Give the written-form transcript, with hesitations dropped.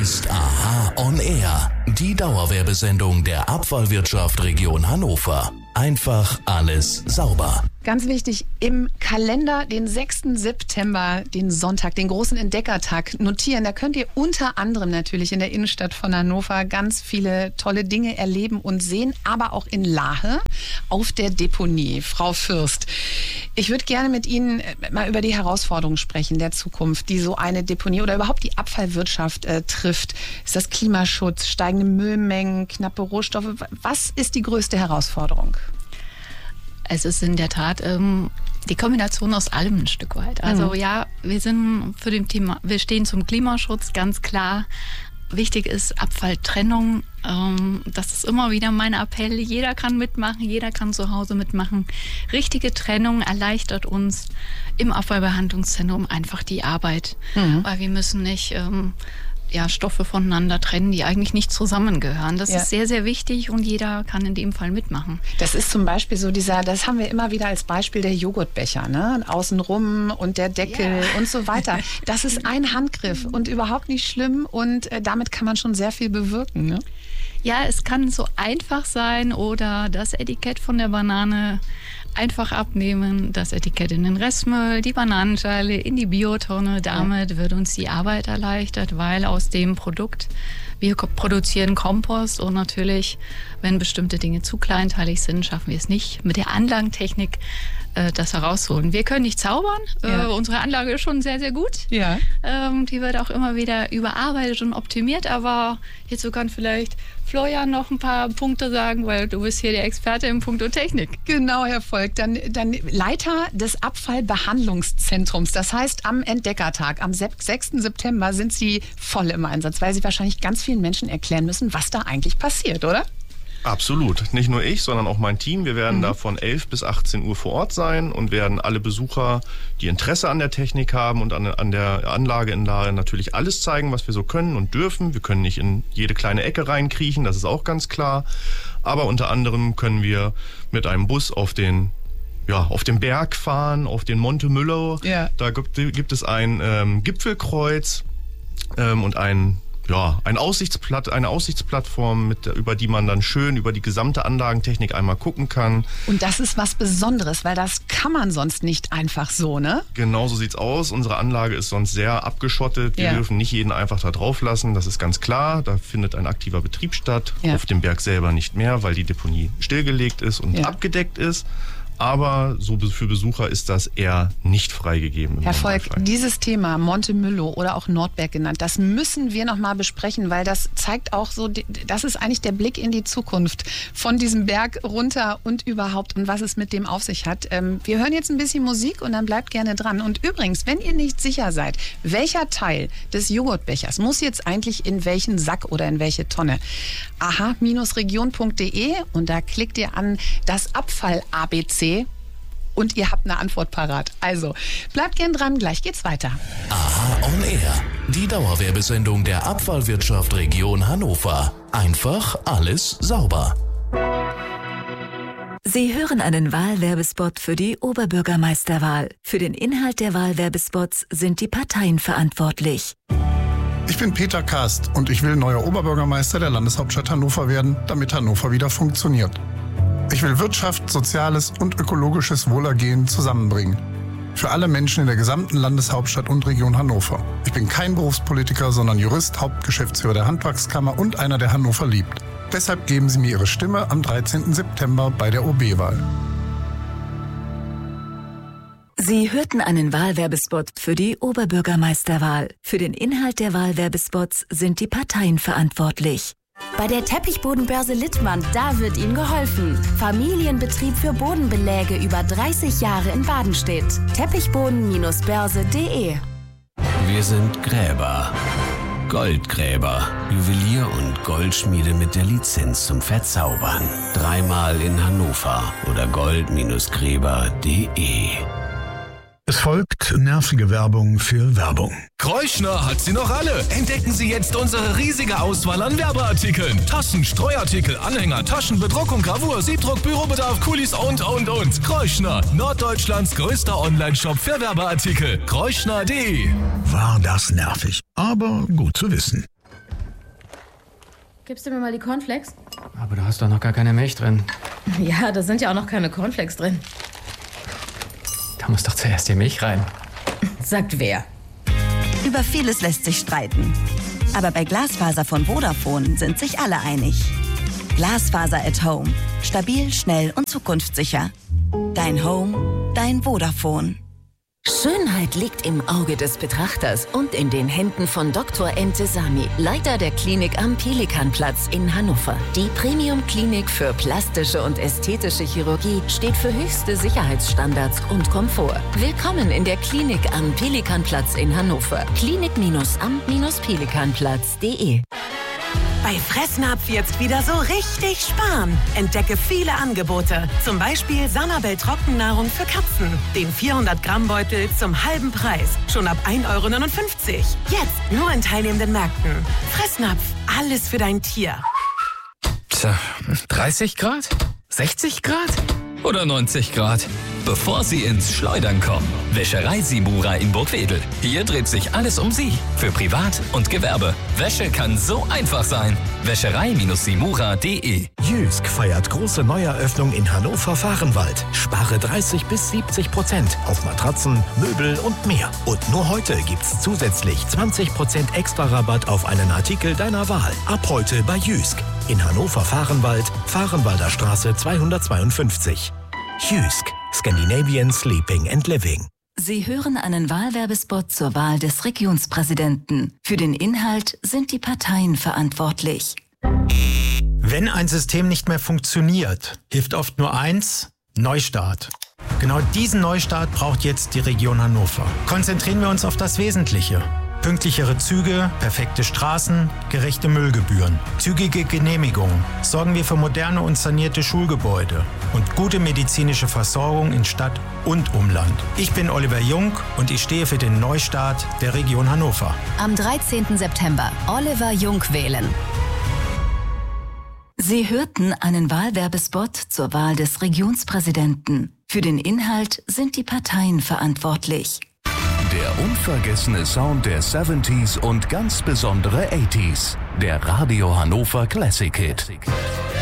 ist Aha on Air, die Dauerwerbesendung der Abfallwirtschaft Region Hannover. Einfach alles sauber. Ganz wichtig, im Kalender den 6. September, den Sonntag, den großen Entdeckertag notieren. Da könnt ihr unter anderem natürlich in der Innenstadt von Hannover ganz viele tolle Dinge erleben und sehen, aber auch in Lahe auf der Deponie. Frau Fürst, ich würde gerne mit Ihnen mal über die Herausforderungen sprechen der Zukunft, die so eine Deponie oder überhaupt die Abfallwirtschaft trifft. Ist das Klimaschutz, steigende Müllmengen, knappe Rohstoffe? Was ist die größte Herausforderung? Es ist in der Tat die Kombination aus allem ein Stück weit. Also ja, wir stehen zum Klimaschutz, ganz klar. Wichtig ist Abfalltrennung. Das ist immer wieder mein Appell. Jeder kann mitmachen, jeder kann zu Hause mitmachen. Richtige Trennung erleichtert uns im Abfallbehandlungszentrum einfach die Arbeit. Weil wir müssen nicht Stoffe voneinander trennen, die eigentlich nicht zusammengehören. Das ist sehr, sehr wichtig und jeder kann in dem Fall mitmachen. Das ist zum Beispiel so das haben wir immer wieder als Beispiel der Joghurtbecher, ne? Außenrum und der Deckel und so weiter. Das ist ein Handgriff und überhaupt nicht schlimm und damit kann man schon sehr viel bewirken, ne? Ja, es kann so einfach sein oder das Etikett von der Banane einfach abnehmen, das Etikett in den Restmüll, die Bananenschale in die Biotonne. Damit wird uns die Arbeit erleichtert, weil aus dem Produkt, wir produzieren Kompost und natürlich, wenn bestimmte Dinge zu kleinteilig sind, schaffen wir es nicht mit der Anlagentechnik das herausholen. Wir können nicht zaubern. Unsere Anlage ist schon sehr, sehr gut. Ja. Die wird auch immer wieder überarbeitet und optimiert, aber hierzu kann vielleicht Florian noch ein paar Punkte sagen, weil du bist hier der Experte im Punkto Technik. Genau, Herr Volk. Dann Leiter des Abfallbehandlungszentrums. Das heißt, am Entdeckertag, am 6. September sind Sie voll im Einsatz, weil Sie wahrscheinlich ganz vielen Menschen erklären müssen, was da eigentlich passiert, oder? Absolut. Nicht nur ich, sondern auch mein Team. Wir werden da von 11 bis 18 Uhr vor Ort sein und werden alle Besucher, die Interesse an der Technik haben und an der Anlage in Lahe natürlich alles zeigen, was wir so können und dürfen. Wir können nicht in jede kleine Ecke reinkriechen, das ist auch ganz klar. Aber unter anderem können wir mit einem Bus auf den Berg fahren, auf den Monte Müllo. Ja. Da gibt es ein Gipfelkreuz und eine Aussichtsplattform, über die man dann schön über die gesamte Anlagentechnik einmal gucken kann. Und das ist was Besonderes, weil das kann man sonst nicht einfach so, ne? Genau so sieht's aus. Unsere Anlage ist sonst sehr abgeschottet. Wir dürfen nicht jeden einfach da drauf lassen, das ist ganz klar. Da findet ein aktiver Betrieb statt. Auf dem Berg selber nicht mehr, weil die Deponie stillgelegt ist und abgedeckt ist. Aber so für Besucher ist das eher nicht freigegeben. Herr Volk, dieses Thema Monte Müllo oder auch Nordberg genannt, das müssen wir noch mal besprechen, weil das zeigt auch so, das ist eigentlich der Blick in die Zukunft von diesem Berg runter und überhaupt und was es mit dem auf sich hat. Wir hören jetzt ein bisschen Musik und dann bleibt gerne dran. Und übrigens, wenn ihr nicht sicher seid, welcher Teil des Joghurtbechers muss jetzt eigentlich in welchen Sack oder in welche Tonne, aha-region.de und da klickt ihr an das Abfall-ABC und ihr habt eine Antwort parat. Also, bleibt gern dran, gleich geht's weiter. Aha on Air, die Dauerwerbesendung der Abfallwirtschaft Region Hannover. Einfach alles sauber. Sie hören einen Wahlwerbespot für die Oberbürgermeisterwahl. Für den Inhalt der Wahlwerbespots sind die Parteien verantwortlich. Ich bin Peter Kast und ich will neuer Oberbürgermeister der Landeshauptstadt Hannover werden, damit Hannover wieder funktioniert. Ich will Wirtschaft, soziales und ökologisches Wohlergehen zusammenbringen. Für alle Menschen in der gesamten Landeshauptstadt und Region Hannover. Ich bin kein Berufspolitiker, sondern Jurist, Hauptgeschäftsführer der Handwerkskammer und einer, der Hannover liebt. Deshalb geben Sie mir Ihre Stimme am 13. September bei der OB-Wahl. Sie hörten einen Wahlwerbespot für die Oberbürgermeisterwahl. Für den Inhalt der Wahlwerbespots sind die Parteien verantwortlich. Bei der Teppichbodenbörse Littmann, da wird Ihnen geholfen. Familienbetrieb für Bodenbeläge über 30 Jahre in Badenstedt. Teppichboden-börse.de. Wir sind Gräber. Goldgräber. Juwelier und Goldschmiede mit der Lizenz zum Verzaubern. 3-mal in Hannover oder gold-gräber.de. Es folgt nervige Werbung für Werbung. Kreuschner hat sie noch alle. Entdecken Sie jetzt unsere riesige Auswahl an Werbeartikeln. Tassen, Streuartikel, Anhänger, Taschen, Bedruckung, Gravur, Siebdruck, Bürobedarf, Kulis und. Kreuschner, Norddeutschlands größter Online-Shop für Werbeartikel. Kreuschner.de. War das nervig, aber gut zu wissen. Gibst du mir mal die Cornflakes? Aber da hast doch noch gar keine Milch drin. Ja, da sind ja auch noch keine Cornflakes drin. Da muss doch zuerst die Milch rein. Sagt wer? Über vieles lässt sich streiten. Aber bei Glasfaser von Vodafone sind sich alle einig. Glasfaser at Home. Stabil, schnell und zukunftssicher. Dein Home, dein Vodafone. Schönheit liegt im Auge des Betrachters und in den Händen von Dr. Entesami, Leiter der Klinik am Pelikanplatz in Hannover. Die Premium-Klinik für plastische und ästhetische Chirurgie steht für höchste Sicherheitsstandards und Komfort. Willkommen in der Klinik am Pelikanplatz in Hannover. Klinik-am-pelikanplatz.de. Bei Fressnapf jetzt wieder so richtig sparen. Entdecke viele Angebote. Zum Beispiel Sanabel Trockennahrung für Katzen. Den 400-Gramm-Beutel zum halben Preis. Schon ab 1,59 €. Jetzt nur in teilnehmenden Märkten. Fressnapf. Alles für dein Tier. Tja, 30 Grad? 60 Grad? Oder 90 Grad? Bevor Sie ins Schleudern kommen, Wäscherei Simura in Burgwedel. Hier dreht sich alles um Sie. Für Privat und Gewerbe. Wäsche kann so einfach sein. Wäscherei-simura.de. Jysk feiert große Neueröffnung in Hannover-Fahrenwald. Spare 30-70% auf Matratzen, Möbel und mehr. Und nur heute gibt's zusätzlich 20% extra Rabatt auf einen Artikel deiner Wahl. Ab heute bei Jysk. In Hannover-Fahrenwald, Fahrenwalder Straße 252. Jysk. Scandinavian Sleeping and Living. Sie hören einen Wahlwerbespot zur Wahl des Regionspräsidenten. Für den Inhalt sind die Parteien verantwortlich. Wenn ein System nicht mehr funktioniert, hilft oft nur eins: Neustart. Genau diesen Neustart braucht jetzt die Region Hannover. Konzentrieren wir uns auf das Wesentliche. Pünktlichere Züge, perfekte Straßen, gerechte Müllgebühren, zügige Genehmigungen. Sorgen wir für moderne und sanierte Schulgebäude und gute medizinische Versorgung in Stadt und Umland. Ich bin Oliver Jung und ich stehe für den Neustart der Region Hannover. Am 13. September Oliver Jung wählen. Sie hörten einen Wahlwerbespot zur Wahl des Regionspräsidenten. Für den Inhalt sind die Parteien verantwortlich. Der unvergessene Sound der 70s und ganz besondere 80s. Der Radio Hannover Classic Hit.